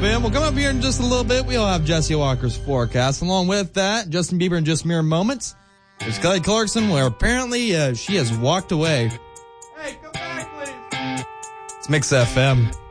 FM. We'll come up here in just a little bit. We'll have Jesse Walker's forecast. Along with that, Justin Bieber in just mere moments. There's Kelly Clarkson, where apparently she has walked away. Hey, come back, please. It's Mix FM.